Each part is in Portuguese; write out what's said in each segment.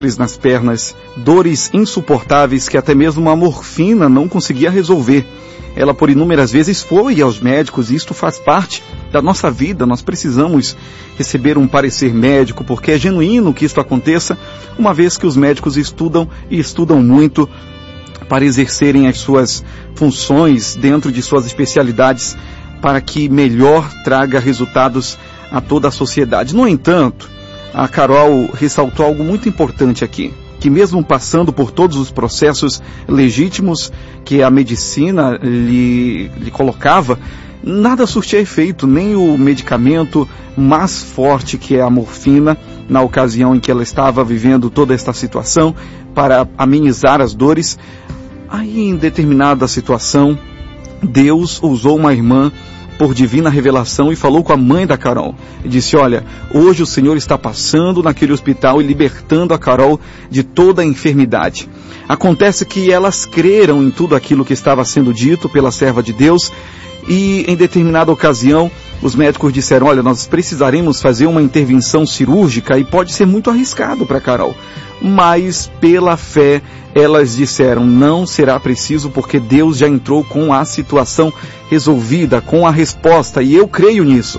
nas pernas, dores insuportáveis que até mesmo a morfina não conseguia resolver. Ela por inúmeras vezes foi aos médicos e isto faz parte da nossa vida. Nós precisamos receber um parecer médico porque é genuíno que isto aconteça, uma vez que os médicos estudam e estudam muito para exercerem as suas funções dentro de suas especialidades para que melhor traga resultados a toda a sociedade. No entanto, a Carol ressaltou algo muito importante aqui, que mesmo passando por todos os processos legítimos que a medicina lhe colocava, nada surtia efeito, nem o medicamento mais forte que é a morfina, na ocasião em que ela estava vivendo toda esta situação, para amenizar as dores. Aí, em determinada situação, Deus usou uma irmã por divina revelação e falou com a mãe da Carol. E disse, olha, hoje o Senhor está passando naquele hospital e libertando a Carol de toda a enfermidade. Acontece que elas creram em tudo aquilo que estava sendo dito pela serva de Deus e em determinada ocasião os médicos disseram, olha, nós precisaremos fazer uma intervenção cirúrgica e pode ser muito arriscado para a Carol. Mas pela fé elas disseram, não será preciso porque Deus já entrou com a situação resolvida, com a resposta, e eu creio nisso.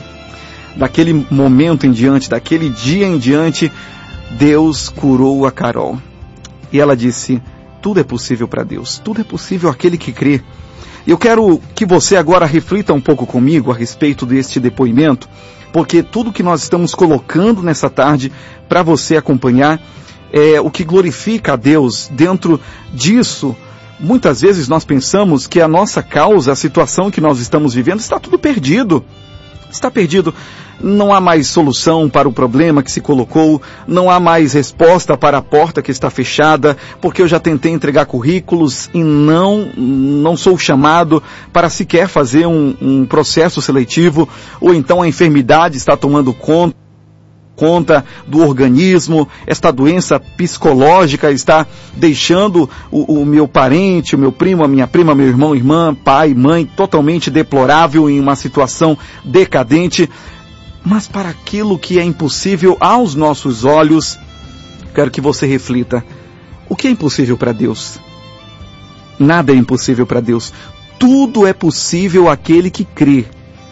Daquele momento em diante, daquele dia em diante, Deus curou a Carol. E ela disse, tudo é possível para Deus, tudo é possível àquele que crê. Eu quero que você agora reflita um pouco comigo a respeito deste depoimento, porque tudo que nós estamos colocando nessa tarde para você acompanhar é o que glorifica a Deus. Dentro disso, muitas vezes nós pensamos que a nossa causa, a situação que nós estamos vivendo, está tudo perdido. Está perdido. Não há mais solução para o problema que se colocou, não há mais resposta para a porta que está fechada, porque eu já tentei entregar currículos e não sou chamado para sequer fazer um processo seletivo, ou então a enfermidade está tomando conta do organismo, esta doença psicológica está deixando o meu parente, o meu primo, a minha prima, meu irmão, irmã, pai, mãe, totalmente deplorável, em uma situação decadente. Mas para aquilo que é impossível aos nossos olhos, quero que você reflita, o que é impossível para Deus? Nada é impossível para Deus. Tudo é possível àquele que crê.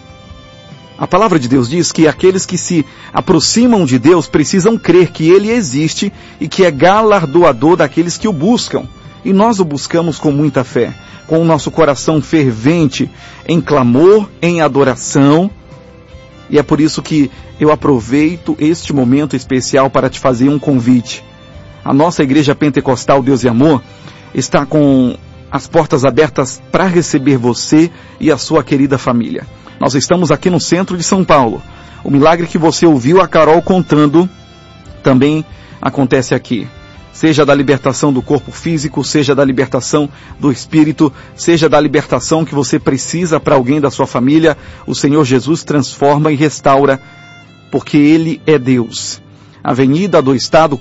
A palavra de Deus diz que aqueles que se aproximam de Deus precisam crer que Ele existe e que é galardoador daqueles que o buscam. E nós o buscamos com muita fé, com o nosso coração fervente, em clamor, em adoração. E é por isso que eu aproveito este momento especial para te fazer um convite. A nossa Igreja Pentecostal Deus e Amor está com as portas abertas para receber você e a sua querida família. Nós estamos aqui no centro de São Paulo. O milagre que você ouviu a Carol contando também acontece aqui. Seja da libertação do corpo físico, seja da libertação do espírito, seja da libertação que você precisa para alguém da sua família, o Senhor Jesus transforma e restaura, porque Ele é Deus. Avenida do Estado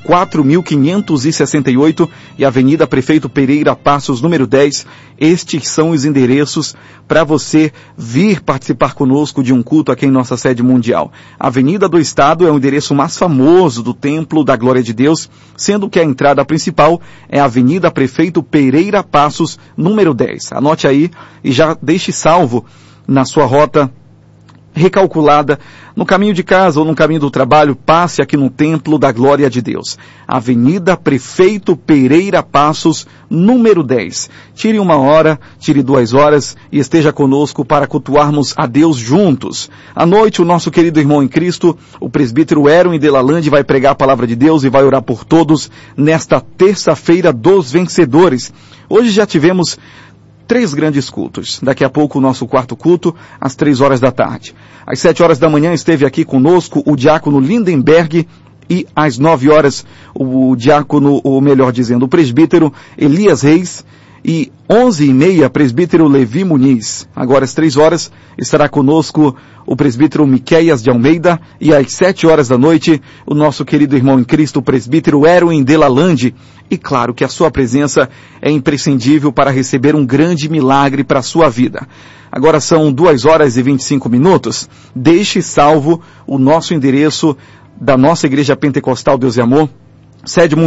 4.568 e Avenida Prefeito Pereira Passos, número 10. Estes são os endereços para você vir participar conosco de um culto aqui em nossa sede mundial. Avenida do Estado é o endereço mais famoso do Templo da Glória de Deus, sendo que a entrada principal é a Avenida Prefeito Pereira Passos, número 10. Anote aí e já deixe salvo na sua rota recalculada, no caminho de casa ou no caminho do trabalho, passe aqui no Templo da Glória de Deus. Avenida Prefeito Pereira Passos, número 10. Tire 1 hora, tire 2 horas e esteja conosco para cultuarmos a Deus juntos. À noite, o nosso querido irmão em Cristo, o presbítero Erwin Delalande, vai pregar a palavra de Deus e vai orar por todos nesta terça-feira dos vencedores. Hoje já tivemos 3 grandes cultos. Daqui a pouco o nosso 4º culto, às 3 horas da tarde. Às 7 horas da manhã esteve aqui conosco o diácono Lindenberg e às 9 horas o diácono, ou melhor dizendo, o presbítero Elias Reis e 11h30 presbítero Levi Muniz. Agora às 3 horas estará conosco o presbítero Miqueias de Almeida e às 7 horas da noite o nosso querido irmão em Cristo, o presbítero Erwin Delalande. E claro que a sua presença é imprescindível para receber um grande milagre para a sua vida. Agora são 2 horas e 25 minutos. Deixe salvo o nosso endereço da nossa Igreja Pentecostal Deus e Amor. sede